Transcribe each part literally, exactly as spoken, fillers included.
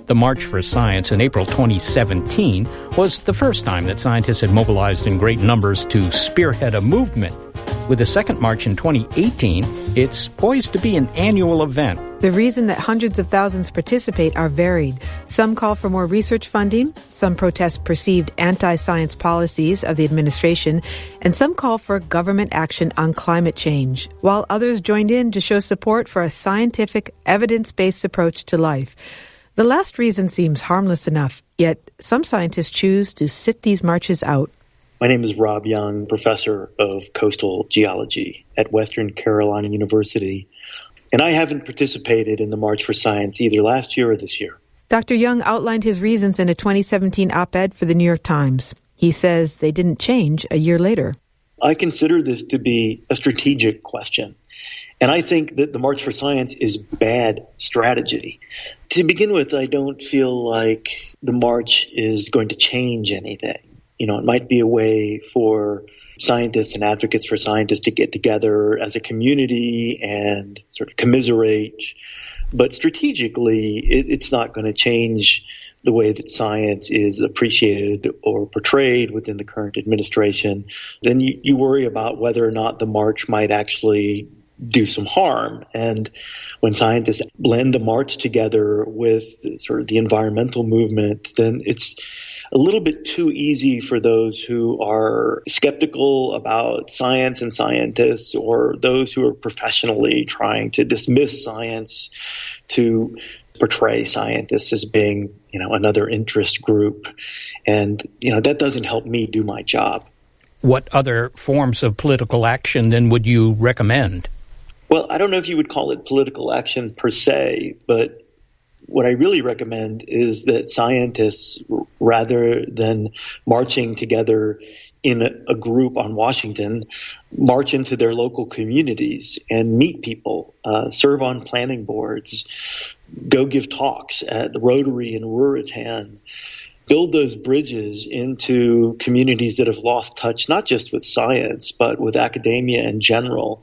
The March for Science in April twenty seventeen was the first time that scientists had mobilized in great numbers to spearhead a movement. With the second march in twenty eighteen, it's poised to be an annual event. The reason that hundreds of thousands participate are varied. Some call for more research funding, some protest perceived anti-science policies of the administration, and some call for government action on climate change, while others joined in to show support for a scientific, evidence-based approach to life. The last reason seems harmless enough, yet some scientists choose to sit these marches out. My name is Rob Young, professor of coastal geology at Western Carolina University, and I haven't participated in the March for Science either last year or this year. Doctor Young outlined his reasons in a twenty seventeen op-ed for the New York Times. He says they didn't change a year later. I consider this to be a strategic question. And I think that the March for Science is bad strategy. To begin with, I don't feel like the march is going to change anything. You know, it might be a way for scientists and advocates for scientists to get together as a community and sort of commiserate. But strategically, it, it's not going to change the way that science is appreciated or portrayed within the current administration. Then you, you worry about whether or not the march might actually do some harm. And when scientists blend a march together with sort of the environmental movement, then it's a little bit too easy for those who are skeptical about science and scientists, or those who are professionally trying to dismiss science, to portray scientists as being, you know, another interest group. And, you know, that doesn't help me do my job. What other forms of political action then would you recommend? Well, I don't know if you would call it political action per se, but what I really recommend is that scientists, rather than marching together in a, a group on Washington, march into their local communities and meet people, uh, serve on planning boards, go give talks at the Rotary in Ruritan, build those bridges into communities that have lost touch, not just with science, but with academia in general,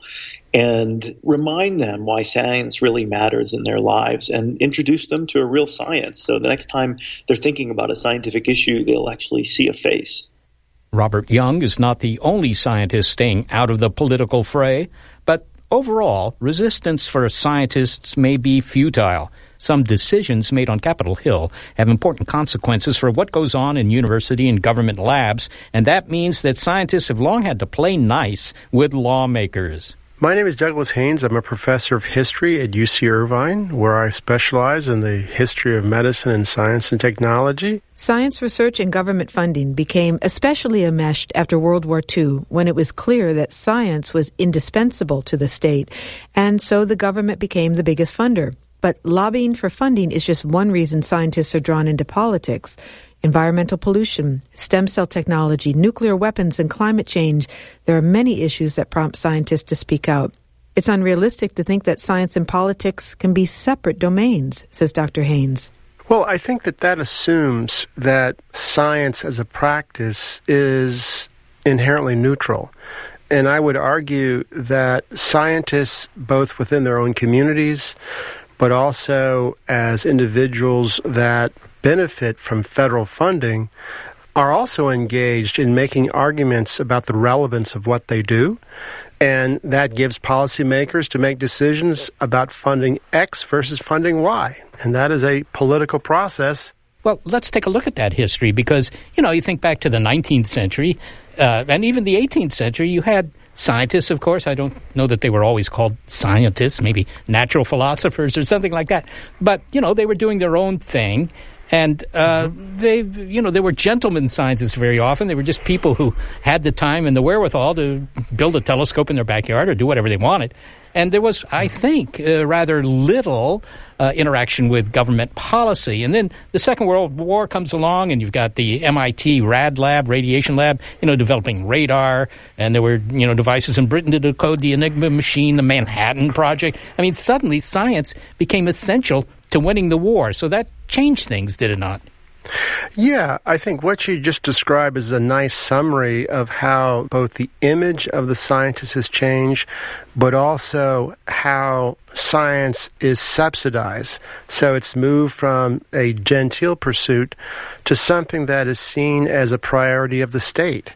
and remind them why science really matters in their lives and introduce them to a real science. So the next time they're thinking about a scientific issue, they'll actually see a face. Robert Young is not the only scientist staying out of the political fray, but overall, resistance for scientists may be futile. Some decisions made on Capitol Hill have important consequences for what goes on in university and government labs, and that means that scientists have long had to play nice with lawmakers. My name is Douglas Haynes. I'm a professor of history at U C Irvine, where I specialize in the history of medicine and science and technology. Science research and government funding became especially enmeshed after World War Two, when it was clear that science was indispensable to the state, and so the government became the biggest funder. But lobbying for funding is just one reason scientists are drawn into politics. Environmental pollution, stem cell technology, nuclear weapons, and climate change. There are many issues that prompt scientists to speak out. It's unrealistic to think that science and politics can be separate domains, says Doctor Haynes. Well, I think that that assumes that science as a practice is inherently neutral. And I would argue that scientists, both within their own communities, but also as individuals that benefit from federal funding, are also engaged in making arguments about the relevance of what they do, and that gives policymakers to make decisions about funding X versus funding Y, and that is a political process. Well, let's take a look at that history, because, you know, you think back to the nineteenth century, uh, and even the eighteenth century, you had scientists, of course. I don't know that they were always called scientists, maybe natural philosophers or something like that. But, you know, they were doing their own thing. And uh, mm-hmm. they, you know, they were gentlemen scientists very often. They were just people who had the time and the wherewithal to build a telescope in their backyard or do whatever they wanted. And there was, I think, uh, rather little uh, interaction with government policy. And then the Second World War comes along, and you've got the M I T RAD lab, radiation lab, you know, developing radar. And there were, you know, devices in Britain to decode the Enigma machine, the Manhattan Project. I mean, suddenly science became essential to winning the war. So that changed things, did it not? Yeah, I think what you just described is a nice summary of how both the image of the scientist has changed, but also how science is subsidized. So it's moved from a genteel pursuit to something that is seen as a priority of the state.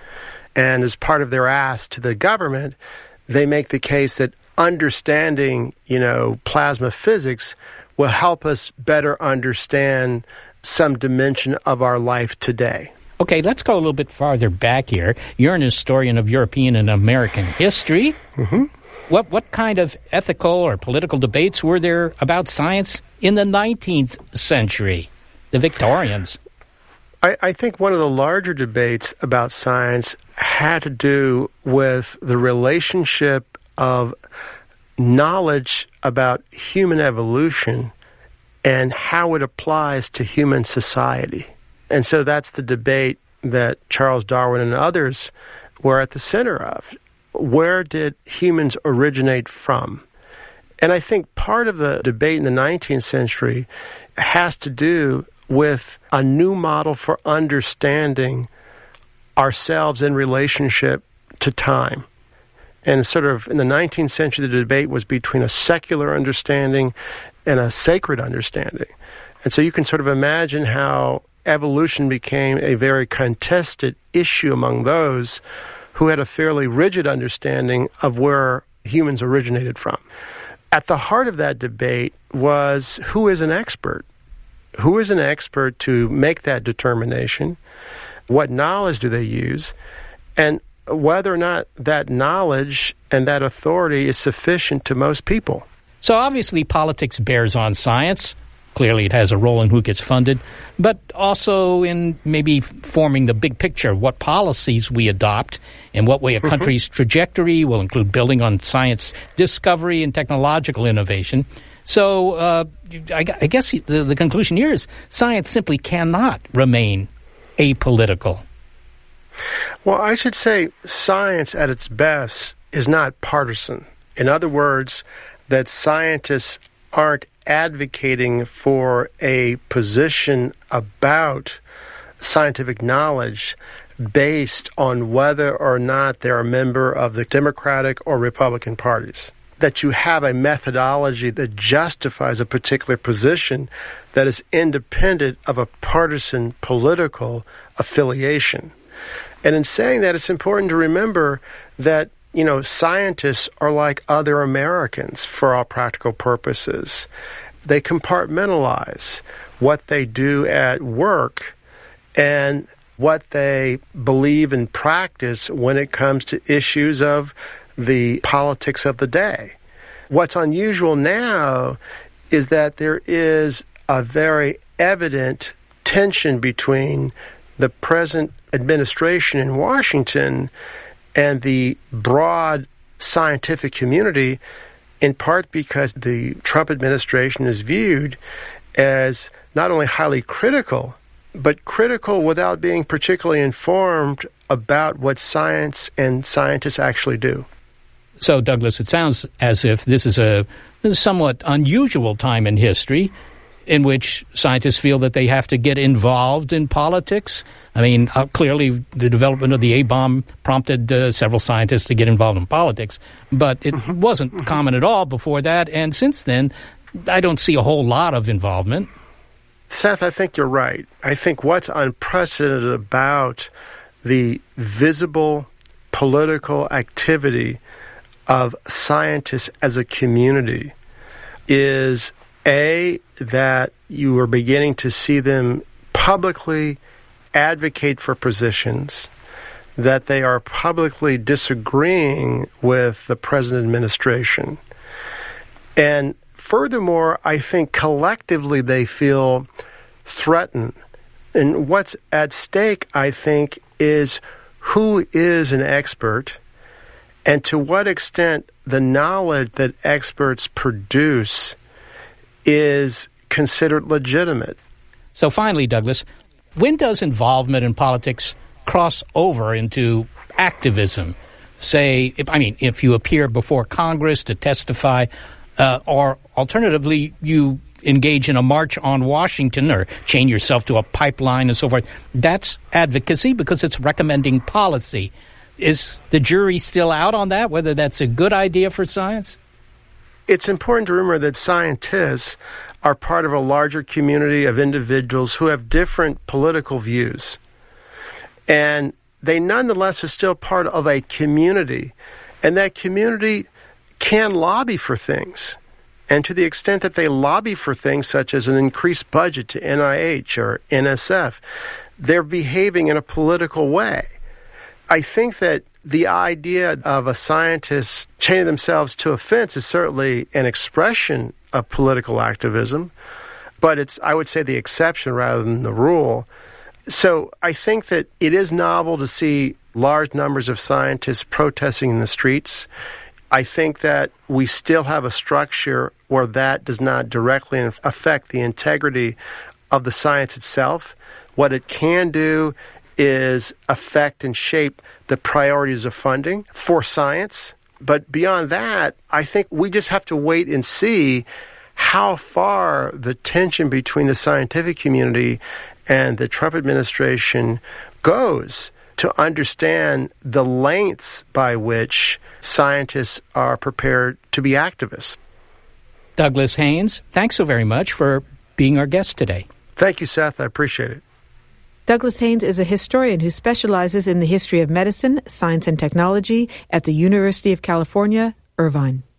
And as part of their ask to the government, they make the case that understanding, you know, plasma physics will help us better understand some dimension of our life today. Okay, let's go a little bit farther back here. You're an historian of European and American history. Mm-hmm. What what kind of ethical or political debates were there about science in the nineteenth century, the Victorians? I, I think one of the larger debates about science had to do with the relationship of knowledge about human evolution and how it applies to human society. And so that's the debate that Charles Darwin and others were at the center of. Where did humans originate from? And I think part of the debate in the nineteenth century has to do with a new model for understanding ourselves in relationship to time. And sort of in the nineteenth century, the debate was between a secular understanding and a sacred understanding. And so you can sort of imagine how evolution became a very contested issue among those who had a fairly rigid understanding of where humans originated from. At the heart of that debate was who is an expert? Who is an expert to make that determination? What knowledge do they use? And whether or not that knowledge and that authority is sufficient to most people. So obviously politics bears on science. Clearly it has a role in who gets funded, but also in maybe forming the big picture of what policies we adopt and what way a country's mm-hmm. trajectory will include building on science discovery and technological innovation. So uh, I, I guess the, the conclusion here is science simply cannot remain apolitical. Well, I should say science at its best is not partisan. In other words, that scientists aren't advocating for a position about scientific knowledge based on whether or not they're a member of the Democratic or Republican parties. That you have a methodology that justifies a particular position that is independent of a partisan political affiliation. And in saying that, it's important to remember that, you know, scientists are like other Americans for all practical purposes. They compartmentalize what they do at work and what they believe and practice when it comes to issues of the politics of the day. What's unusual now is that there is a very evident tension between the present administration in Washington and the broad scientific community, in part because the Trump administration is viewed as not only highly critical, but critical without being particularly informed about what science and scientists actually do. So, Douglas, it sounds as if this is a somewhat unusual time in history in which scientists feel that they have to get involved in politics. I mean, uh, clearly the development of the A-bomb prompted uh, several scientists to get involved in politics, but it mm-hmm. wasn't mm-hmm. common at all before that, and since then, I don't see a whole lot of involvement. Seth, I think you're right. I think what's unprecedented about the visible political activity of scientists as a community is, A, that you are beginning to see them publicly advocate for positions, that they are publicly disagreeing with the present administration. And furthermore, I think collectively they feel threatened. And what's at stake, I think, is who is an expert and to what extent the knowledge that experts produce is considered legitimate. So finally, Douglas, when does involvement in politics cross over into activism? Say, if, I mean, if you appear before Congress to testify, uh, or alternatively, you engage in a march on Washington or chain yourself to a pipeline and so forth. That's advocacy because it's recommending policy. Is the jury still out on that, whether that's a good idea for science? It's important to remember that scientists are part of a larger community of individuals who have different political views. And they nonetheless are still part of a community. And that community can lobby for things. And to the extent that they lobby for things such as an increased budget to N I H or N S F, they're behaving in a political way. I think that the idea of a scientist chaining themselves to a fence is certainly an expression of political activism, but it's, I would say, the exception rather than the rule. So I think that it is novel to see large numbers of scientists protesting in the streets. I think that we still have a structure where that does not directly affect the integrity of the science itself. What it can do is affect and shape the priorities of funding for science. But beyond that, I think we just have to wait and see how far the tension between the scientific community and the Trump administration goes to understand the lengths by which scientists are prepared to be activists. Douglas Haynes, thanks so very much for being our guest today. Thank you, Seth. I appreciate it. Douglas Haynes is a historian who specializes in the history of medicine, science, and technology at the University of California, Irvine.